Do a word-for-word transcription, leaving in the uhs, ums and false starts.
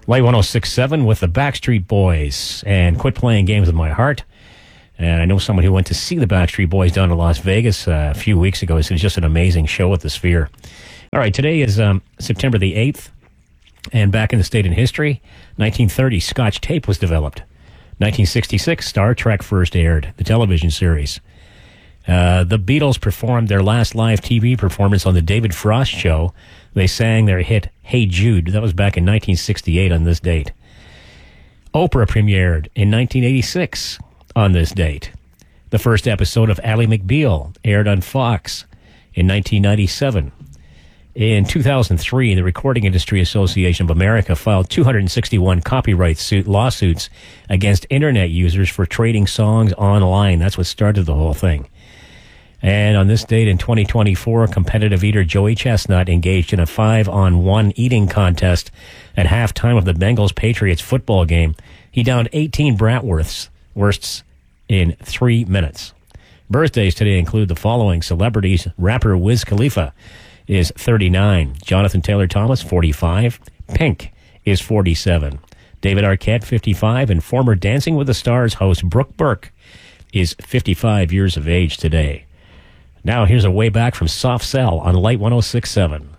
Light one oh six point seven with the Backstreet Boys and Quit Playing Games with My Heart. And I know someone who went to see the Backstreet Boys down in Las Vegas uh, a few weeks ago. It was just an amazing show at the Sphere. All right, today is um, September the eighth. And back in the state in history, nineteen thirty, Scotch tape was developed. nineteen sixty-six, Star Trek first aired, the television series. Uh, the Beatles performed their last live T V performance on the David Frost Show. They sang their hit, Hey Jude. That was back in nineteen sixty-eight on this date. Oprah premiered in nineteen eighty-six on this date. The first episode of Ally McBeal aired on Fox in nineteen ninety-seven. In two thousand three, the Recording Industry Association of America filed two hundred sixty-one copyright suit lawsuits against Internet users for trading songs online. That's what started the whole thing. And on this date in twenty twenty-four, competitive eater Joey Chestnut engaged in a five-on-one eating contest at halftime of the Bengals-Patriots football game. He downed eighteen bratwursts wursts in three minutes. Birthdays today include the following celebrities. Rapper Wiz Khalifa is thirty-nine. Jonathan Taylor Thomas, forty-five. Pink is forty-seven. David Arquette, fifty-five. And former Dancing with the Stars host Brooke Burke is fifty-five years of age today. Now here's a way back from Soft Cell on Light one oh six point seven.